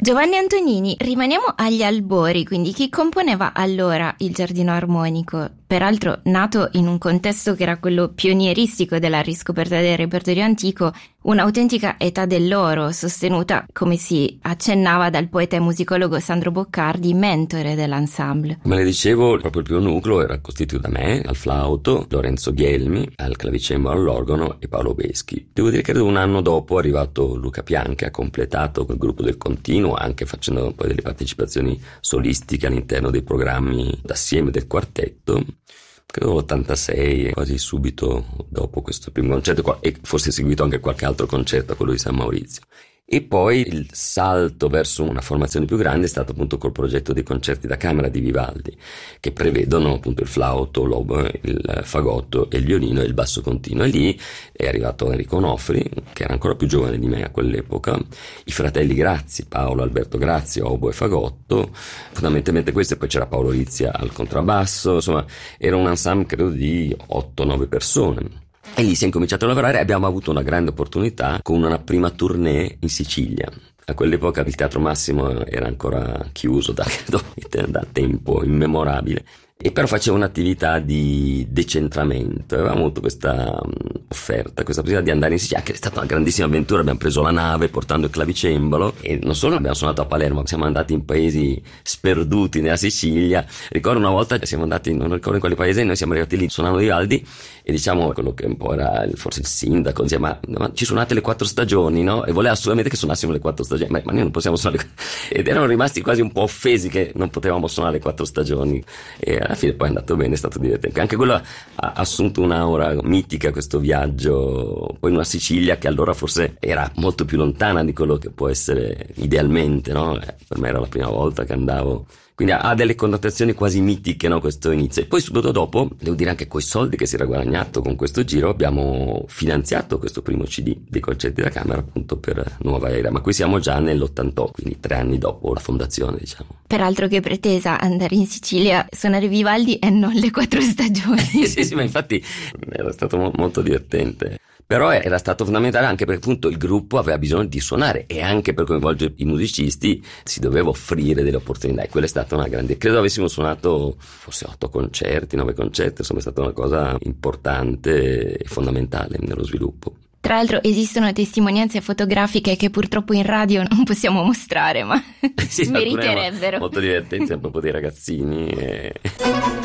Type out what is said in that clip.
Giovanni Antonini, rimaniamo agli albori, quindi chi componeva allora il Giardino Armonico? Peraltro nato in un contesto che era quello pionieristico della riscoperta del repertorio antico, un'autentica età dell'oro sostenuta, come si accennava, dal poeta e musicologo Sandro Boccardi, mentore dell'ensemble. Come le dicevo, proprio il primo nucleo era costituito da me, al flauto, Lorenzo Ghielmi, al clavicembalo, all'organo e Paolo Beschi. Devo dire che un anno dopo è arrivato Luca Pian, che ha completato il gruppo del Continuo, anche facendo poi delle partecipazioni solistiche all'interno dei programmi d'assieme del quartetto. Credo l'86, quasi subito dopo questo primo concerto, e forse seguito anche qualche altro concerto, quello di San Maurizio. E poi il salto verso una formazione più grande è stato appunto col progetto dei concerti da camera di Vivaldi, che prevedono appunto il flauto, l'oboe, il fagotto e il violino e il basso continuo. E lì è arrivato Enrico Onofri, che era ancora più giovane di me a quell'epoca, i fratelli Grazzi, Paolo Alberto Grazzi, oboe e fagotto, fondamentalmente questo, e poi c'era Paolo Rizia al contrabbasso, insomma era un ensemble credo di 8-9 persone. E lì si è incominciato a lavorare e abbiamo avuto una grande opportunità con una prima tournée in Sicilia. A quell'epoca il Teatro Massimo era ancora chiuso da tempo immemorabile, e però faceva un'attività di decentramento. Avevamo avuto questa offerta, questa possibilità di andare in Sicilia, che è stata una grandissima avventura. Abbiamo preso la nave portando il clavicembalo e non solo abbiamo suonato a Palermo, siamo andati in paesi sperduti nella Sicilia. Ricordo una volta siamo andati, non ricordo in quale paese, noi siamo arrivati lì suonando Vivaldi e diciamo quello che un po' era forse il sindaco diceva ma ci suonate le 4 stagioni, no? E voleva assolutamente che suonassimo le 4 stagioni, ma noi non possiamo suonare ed erano rimasti quasi un po' offesi che non potevamo suonare le 4 stagioni, e alla fine poi è andato bene, è stato divertente. Anche quello ha assunto un'aura mitica, questo viaggio poi in una Sicilia che allora forse era molto più lontana di quello che può essere idealmente, no? Per me era la prima volta che andavo, quindi ha delle connotazioni quasi mitiche, no, questo inizio. E poi subito dopo, devo dire, anche coi soldi che si era guadagnato con questo giro, abbiamo finanziato questo primo CD dei concerti da camera appunto per Nuova Era, ma qui siamo già nell'88, quindi 3 anni dopo la fondazione, diciamo. Peraltro che pretesa andare in Sicilia, suonare Vivaldi e non le 4 stagioni. sì, ma infatti era stato molto divertente. Però era stato fondamentale anche perché appunto il gruppo aveva bisogno di suonare, e anche per coinvolgere i musicisti si doveva offrire delle opportunità, e quella è stata una grande, credo avessimo suonato forse 8 concerti, 9 concerti, insomma è stata una cosa importante e fondamentale nello sviluppo. Tra l'altro esistono testimonianze fotografiche che purtroppo in radio non possiamo mostrare, ma sì, meriterebbero. Molto divertenti, proprio dei ragazzini.